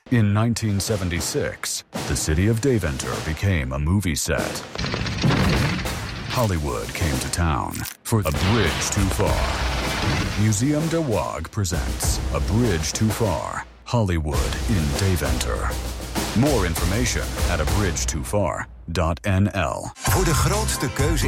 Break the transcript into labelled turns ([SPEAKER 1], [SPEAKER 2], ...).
[SPEAKER 1] In 1976, the city of Deventer became a movie set. Hollywood came to town for A Bridge Too Far. Museum de Waag presents A Bridge Too Far, Hollywood in Deventer. More information at abridgetoofar.nl.
[SPEAKER 2] Voor de grootste keuze